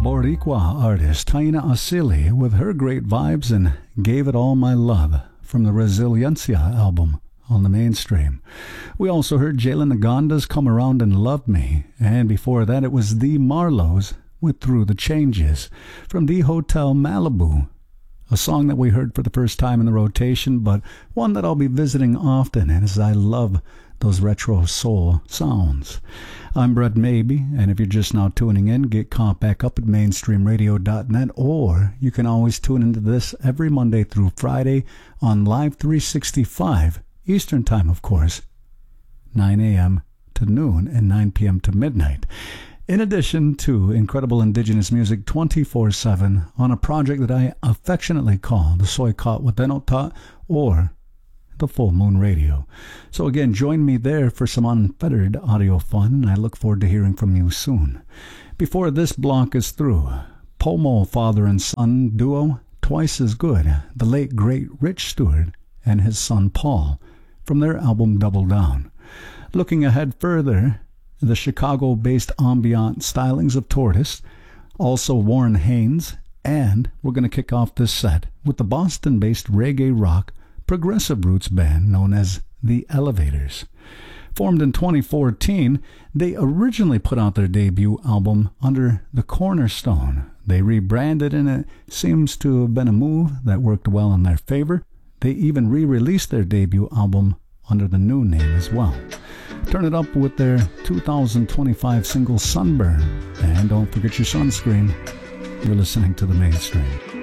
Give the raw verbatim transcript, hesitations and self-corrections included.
Boricua artist Taina Asili with her great vibes and Gave It All My Love from the Resiliencia album on the Mainstream. We also heard Jalen Naganda's Come Around and Love Me, and before that it was The Marlows with Through the Changes from The Hotel Malibu, a song that we heard for the first time in the rotation, but one that I'll be visiting often as I love those retro soul sounds. I'm Brett Maybe, and if you're just now tuning in, get caught back up at mainstream radio dot net, or you can always tune into this every Monday through Friday on Live three sixty-five, Eastern Time, of course, nine a.m. to noon and nine p.m. to midnight. In addition to incredible indigenous music twenty-four seven on a project that I affectionately call the Soykot Wadenota, or the Full Moon Radio. So again, join me there for some unfettered audio fun, and I look forward to hearing from you soon. Before this block is through, Pomo father and son duo, Twice as Good, the late great Rich Stewart and his son Paul, from their album Double Down. Looking ahead further, the Chicago-based ambient stylings of Tortoise, also Warren Haynes, and we're going to kick off this set with the Boston-based reggae rock progressive roots band known as The Elevators. Formed in twenty fourteen, they originally put out their debut album under the Cornerstone. They rebranded, and it seems to have been a move that worked well in their favor. They even re-released their debut album under the new name as well. Turn it up with their two thousand twenty-five single Sunburn, and don't forget your sunscreen. You're listening to The Mainstream.